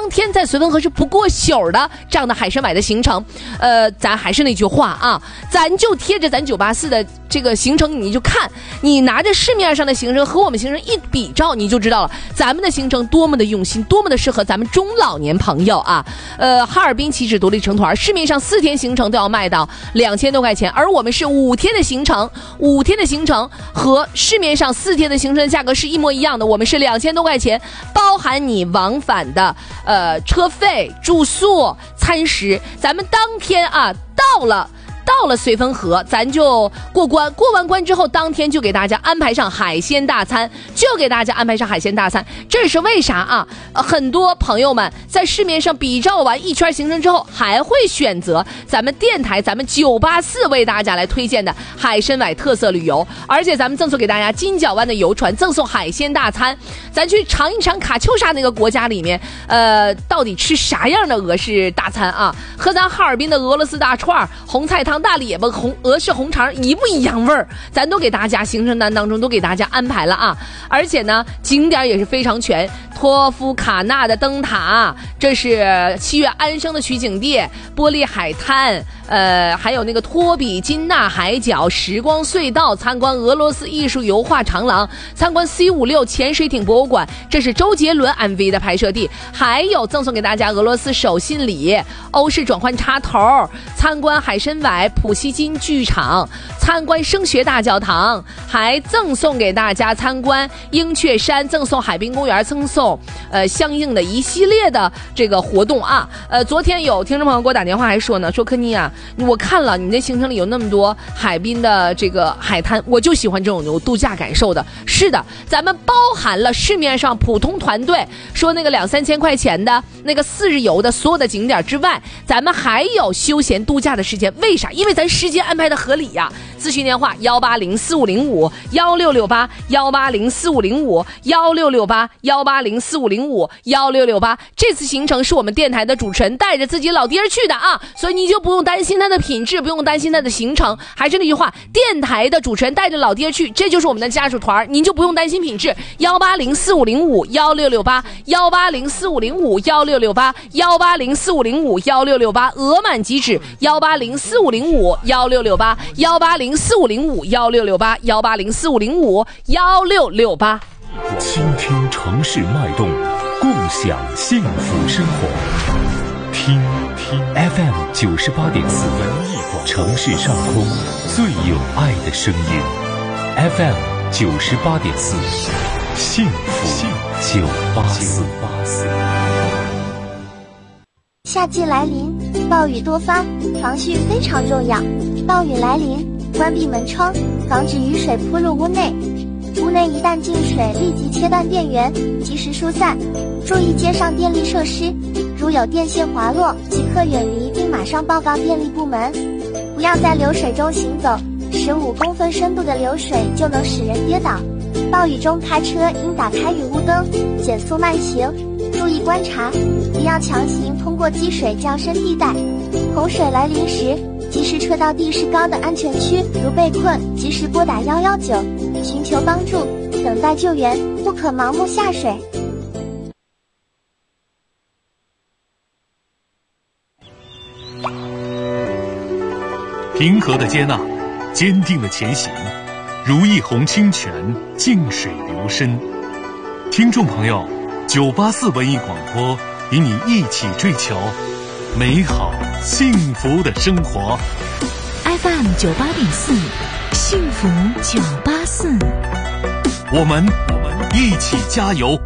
当天在绥芬河是不过宿的这样的海参崴的行程。咱还是那句话啊，咱就贴着咱984的这个行程，你就看，你拿着市面上的行程和我们行程一比照，你就知道了咱们的行程多么的用心，多么的适合咱们中老年朋友啊。哈尔滨起止独立成团，市面上4天行程都要卖到2000多块钱，而我们是5天的行程，5天的行程和市面上4天的行程的价格是一模一样的，我们是2000多块钱，包含你往返的车费、住宿、餐食。咱们当天啊到了绥芬河，咱就过关，过完关之后当天就给大家安排上海鲜大餐，这是为啥啊？很多朋友们在市面上比照完一圈行程之后，还会选择咱们电台咱们984为大家来推荐的海参崴特色旅游，而且咱们赠送给大家金角湾的游船，赠送海鲜大餐，咱去尝一尝卡秋莎那个国家里面到底吃啥样的俄式大餐啊，和咱哈尔滨的俄罗斯大串、红菜汤、大列巴、俄式红肠一不一样味儿，咱都给大家行程单当中都给大家安排了啊。而且呢景点也是非常全，托夫卡纳的灯塔，这是7月安生的取景地，玻璃海滩，还有那个托比金纳海角、时光隧道，参观俄罗斯艺术油画长廊，参观 C56 潜水艇博物馆，这是周杰伦 MV 的拍摄地，还有赠送给大家俄罗斯手信礼、欧式转换插头，参观海参崴普希金剧场，参观升学大教堂，还赠送给大家参观鹰雀山，赠送海滨公园，赠送相应的一系列的这个活动啊。昨天有听众朋友给我打电话还说呢，说柯妮啊，我看了你那行程里有那么多海滨的这个海滩，我就喜欢这种有度假感受的。是的，咱们包含了市面上普通团队说那个2-3千块钱的那个4日游的所有的景点之外，咱们还有休闲度假的时间。为啥？因为咱时间安排的合理呀。咨询电话18045051668，18045051668，18045051668。这次行程是我们电台的主持人带着自己老爹去的啊，所以你就不用担心他的品质，不用担心他的行程。还是那句话，电台的主持人带着老爹去，这就是我们的家属团，您就不用担心品质。18045051668，18045051668，18045051668，额满即止。18045051668，18045051668，18045051668。 倾听城市脉动，共享幸福生活。听 FM 98.4，城市上空最有爱的声音。FM 98.4，幸福984。 夏季来临，暴雨多发，防汛非常重要。暴雨来临，关闭门窗，防止雨水扑入屋内。屋内一旦进水，立即切断电源，及时疏散。注意街上电力设施，如有电线滑落，即刻远离并马上报告电力部门。不要在流水中行走，15公分深度的流水就能使人跌倒。暴雨中开车应打开雨雾灯，减速慢行，注意观察，不要强行通过积水较深地带。洪水来临时，及时撤到地势高的安全区，如被困，及时拨打119，寻求帮助，等待救援，不可盲目下水。 平和的接纳，坚定的前行，如一泓清泉，静水流深。听众朋友，984文艺广播与你一起追求美好幸福的生活。 FM 98.4，幸福984， 我们一起加油。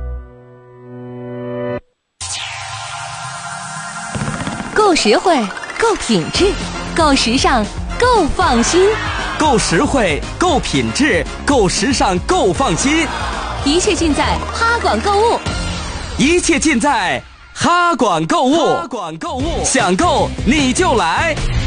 够实惠，够品质，够时尚，够放心。 够实惠，够品质，够时尚，够放心。 一切尽在哈管购物， 一切尽在哈管购物，想购你就来。